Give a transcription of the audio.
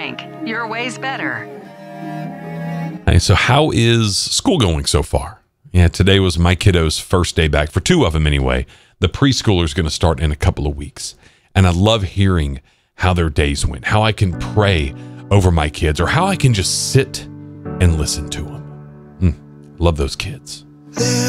Bank. Your way's better. Hey, so how is school going so far? Yeah, today was my kiddo's first day back, for two of them anyway. The preschooler's going to start in a couple of weeks. And I love hearing how their days went, how I can pray over my kids, or how I can just sit and listen to them. Love those kids.